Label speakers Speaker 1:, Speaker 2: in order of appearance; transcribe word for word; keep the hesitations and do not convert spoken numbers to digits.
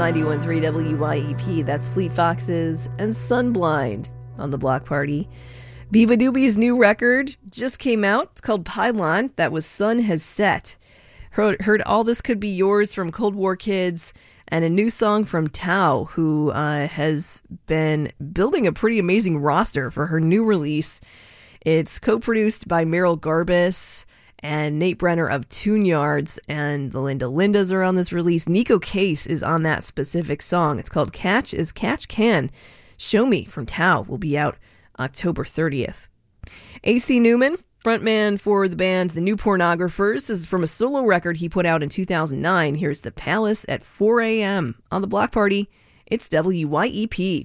Speaker 1: ninety-one point three W Y E P. That's Fleet Foxes and Sunblind on the Block Party. Beava Doobie's new record just came out. It's called Pylon. That was Sun Has Set. Heard, heard All This Could Be Yours from Cold War Kids, and a new song from Tao, who uh, has been building a pretty amazing roster for her new release. It's co-produced by Meryl Garbus and Nate Brenner of Tune Yards, and the Linda Lindas are on this release. Nico Case is on that specific song. It's called Catch as Catch Can. Show Me from Tao will be out October thirtieth. A C Newman, frontman for the band The New Pornographers. This is from a solo record he put out in two thousand nine. Here's The Palace at four a.m. on the Block Party. It's W Y E P.